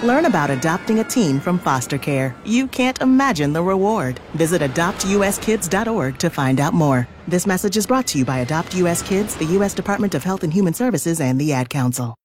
Learn about adopting a teen from foster care. You can't imagine the reward. Visit adoptuskids.org to find out more. This message is brought to you by Adopt US Kids, the U.S. Department of Health and Human Services, and the Ad Council.